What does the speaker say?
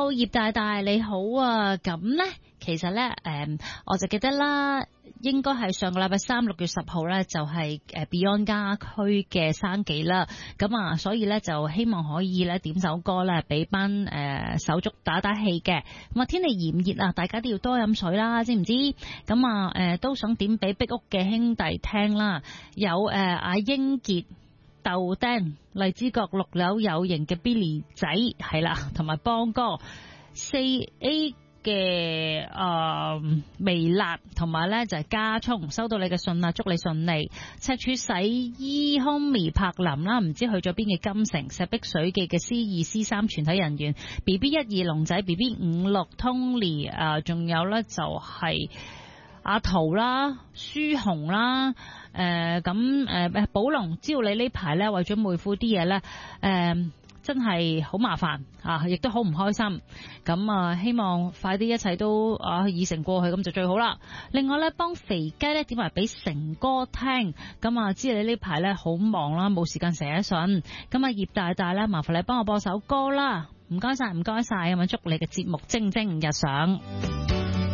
Hello， 葉大大你好啊，咁呢，其實呢，我就記得啦，應該係上個禮拜三6月10號呢，就係Beyond 家駒嘅生忌啦，咁啊，所以呢，就希望可以呢點首歌呢，俾班手足打打氣嘅。咁啊，天氣炎熱啊，大家都要多飲水啦，知唔知？咁啊，都想點俾壁屋嘅兄弟聽啦，有阿英傑、豆丁、荔枝角6樓有型嘅 Billy 仔係啦，同埋邦哥4A 嘅微辣，同埋咧就係加蔥。收到你嘅信啦，祝你順利。赤柱洗衣 Homie 柏林啦，唔知去咗邊嘅金城石壁水記嘅 C2 C3 全體人員 BB12 龍仔 BB56 Tony 仲有咧就係阿圖啦、舒紅啦，寶龍，知道你呢排咧為咗妹夫啲嘢咧，真係好麻煩啊，亦都好唔開心。咁啊，希望快啲一切都已成過去，咁就最好啦。另外咧，幫肥雞咧點埋俾成哥聽。咁啊，知道你呢排咧好忙啦，冇時間寫信。咁啊，葉大大咧，麻煩你幫我播首歌啦，唔該晒，唔該晒。咁啊，祝你嘅節目蒸蒸日上。